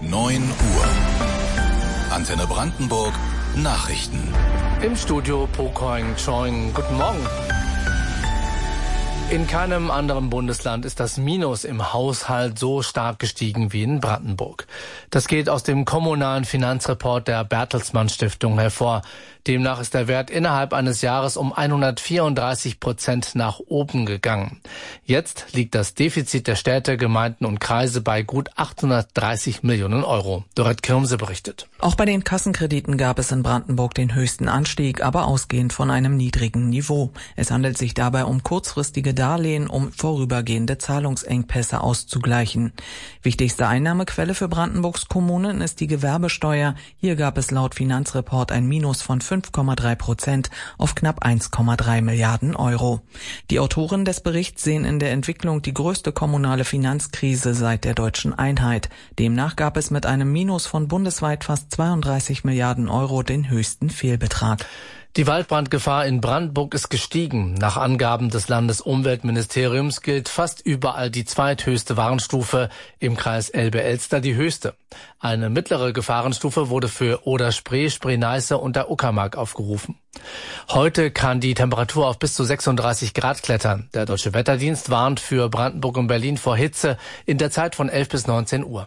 9 Uhr. Antenne Brandenburg Nachrichten. Im Studio Pokoing Choing. Guten Morgen. In keinem anderen Bundesland ist das Minus im Haushalt so stark gestiegen wie in Brandenburg. Das geht aus dem kommunalen Finanzreport der Bertelsmann Stiftung hervor. Demnach ist der Wert innerhalb eines Jahres um 134% nach oben gegangen. Jetzt liegt das Defizit der Städte, Gemeinden und Kreise bei gut 830 Millionen Euro. Dorette Kirmse berichtet. Auch bei den Kassenkrediten gab es in Brandenburg den höchsten Anstieg, aber ausgehend von einem niedrigen Niveau. Es handelt sich dabei um kurzfristige Darlehen, um vorübergehende Zahlungsengpässe auszugleichen. Wichtigste Einnahmequelle für Brandenburgs Kommunen ist die Gewerbesteuer. Hier gab es laut Finanzreport ein Minus von 5,3% auf knapp 1,3 Milliarden Euro. Die Autoren des Berichts sehen in der Entwicklung die größte kommunale Finanzkrise seit der deutschen Einheit. Demnach gab es mit einem Minus von bundesweit fast 32 Milliarden Euro den höchsten Fehlbetrag. Die Waldbrandgefahr in Brandenburg ist gestiegen. Nach Angaben des Landesumweltministeriums gilt fast überall die zweithöchste Warnstufe, im Kreis Elbe-Elster die höchste. Eine mittlere Gefahrenstufe wurde für Oder-Spree, Spree-Neiße und der Uckermark aufgerufen. Heute kann die Temperatur auf bis zu 36 Grad klettern. Der Deutsche Wetterdienst warnt für Brandenburg und Berlin vor Hitze in der Zeit von 11 bis 19 Uhr.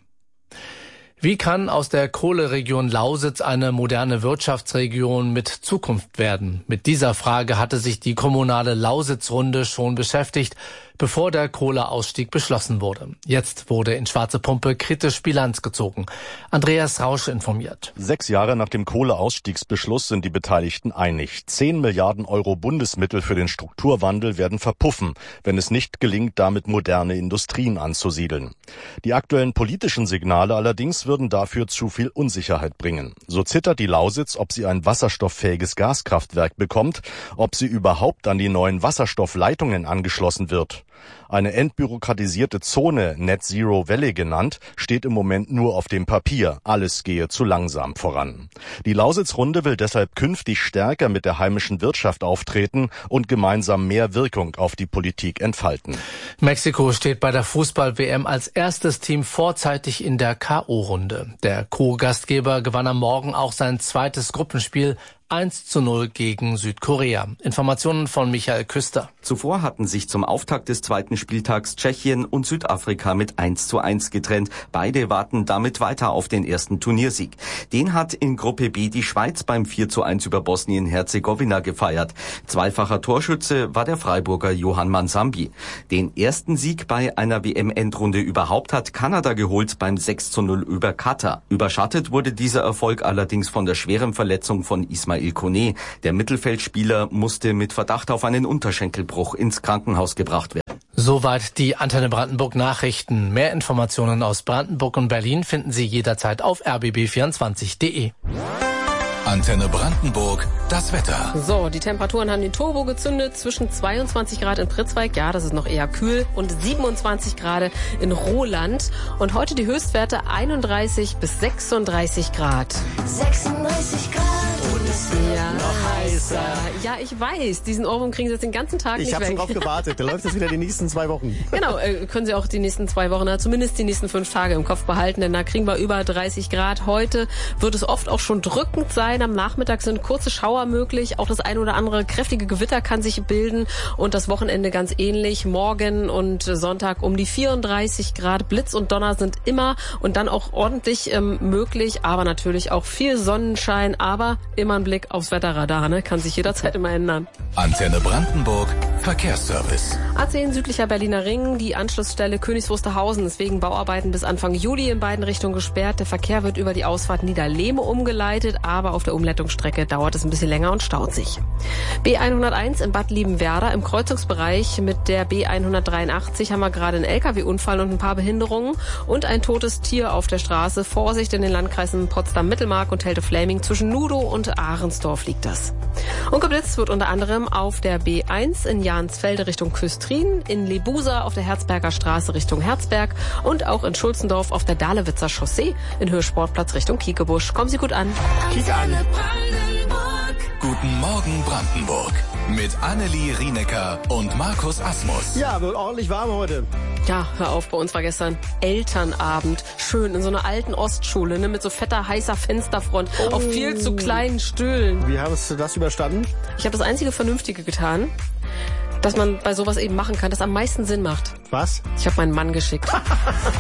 Wie kann aus der Kohleregion Lausitz eine moderne Wirtschaftsregion mit Zukunft werden? Mit dieser Frage hatte sich die kommunale Lausitz-Runde schon beschäftigt, bevor der Kohleausstieg beschlossen wurde. Jetzt wurde in Schwarze Pumpe kritisch Bilanz gezogen. Andreas Rausch informiert. 6 Jahre nach dem Kohleausstiegsbeschluss sind die Beteiligten einig. 10 Milliarden Euro Bundesmittel für den Strukturwandel werden verpuffen, wenn es nicht gelingt, damit moderne Industrien anzusiedeln. Die aktuellen politischen Signale allerdings würden dafür zu viel Unsicherheit bringen. So zittert die Lausitz, ob sie ein wasserstofffähiges Gaskraftwerk bekommt, ob sie überhaupt an die neuen Wasserstoffleitungen angeschlossen wird. Eine entbürokratisierte Zone, Net Zero Valley genannt, steht im Moment nur auf dem Papier. Alles gehe zu langsam voran. Die Lausitz-Runde will deshalb künftig stärker mit der heimischen Wirtschaft auftreten und gemeinsam mehr Wirkung auf die Politik entfalten. Mexiko steht bei der Fußball-WM als erstes Team vorzeitig in der K.O.-Runde. Der Co-Gastgeber gewann am Morgen auch sein zweites Gruppenspiel 1:0 gegen Südkorea. Informationen von Michael Küster. Zuvor hatten sich zum Auftakt des zweiten Spieltags Tschechien und Südafrika mit 1:1 getrennt. Beide warten damit weiter auf den ersten Turniersieg. Den hat in Gruppe B die Schweiz beim 4:1 über Bosnien-Herzegowina gefeiert. Zweifacher Torschütze war der Freiburger Johann Mansambi. Den ersten Sieg bei einer WM-Endrunde überhaupt hat Kanada geholt beim 6:0 über Katar. Überschattet wurde dieser Erfolg allerdings von der schweren Verletzung von Ismail Kone. Der Mittelfeldspieler musste mit Verdacht auf einen Unterschenkelbruch ins Krankenhaus gebracht werden. Soweit die Antenne Brandenburg Nachrichten. Mehr Informationen aus Brandenburg und Berlin finden Sie jederzeit auf rbb24.de. Antenne Brandenburg, das Wetter. So, die Temperaturen haben den Turbo gezündet. Zwischen 22 Grad in Pritzwalk, ja, das ist noch eher kühl, und 27 Grad in Roland. Und heute die Höchstwerte 31 bis 36 Grad. 36 Grad. Und es wird noch heißer. Ja, ich weiß, diesen Ohrwurm kriegen Sie jetzt den ganzen Tag nicht weg. Ich habe schon drauf gewartet. Da läuft das wieder die nächsten 2 Wochen. Genau, können Sie auch die nächsten 2 Wochen, zumindest die nächsten 5 Tage im Kopf behalten, denn da kriegen wir über 30 Grad. Heute wird es oft auch schon drückend sein. Am Nachmittag sind kurze Schauer möglich. Auch das ein oder andere kräftige Gewitter kann sich bilden. Und das Wochenende ganz ähnlich. Morgen und Sonntag um die 34 Grad. Blitz und Donner sind immer und dann auch ordentlich möglich. Aber natürlich auch viel Sonnenschein. Aber immer ein Blick aufs Wetterradar, ne? Kann sich jederzeit immer ändern. Antenne Brandenburg, Verkehrsservice. A10 südlicher Berliner Ring, die Anschlussstelle Königs Wusterhausen ist wegen Bauarbeiten bis Anfang Juli in beiden Richtungen gesperrt. Der Verkehr wird über die Ausfahrt Niederlehme umgeleitet, aber auf der Umleitungsstrecke dauert es ein bisschen länger und staut sich. B101 in Bad Liebenwerda im Kreuzungsbereich mit der B183 haben wir gerade einen LKW-Unfall und ein paar Behinderungen und ein totes Tier auf der Straße. Vorsicht in den Landkreisen Potsdam-Mittelmark und Helte-Fläming. Zwischen Nudow und Ahrensdorf liegt das. Und geblitzt wird unter anderem auf der B1 in Jahnsfelde Richtung Küstrin, in Lebusa auf der Herzberger Straße Richtung Herzberg und auch in Schulzendorf auf der Dahlewitzer Chaussee in Höhe Sportplatz Richtung Kiekebusch. Kommen Sie gut an. Antenne Brandenburg. Guten Morgen Brandenburg. Mit Annelie Rienecker und Markus Asmus. Ja, wird ordentlich warm heute. Ja, hör auf, bei uns war gestern Elternabend. Schön, in so einer alten Ostschule, ne, mit so fetter, heißer Fensterfront, auf viel zu kleinen Stühlen. Wie hast du das überstanden? Ich habe das einzige Vernünftige getan, dass man bei sowas eben machen kann, das am meisten Sinn macht. Was? Ich habe meinen Mann geschickt.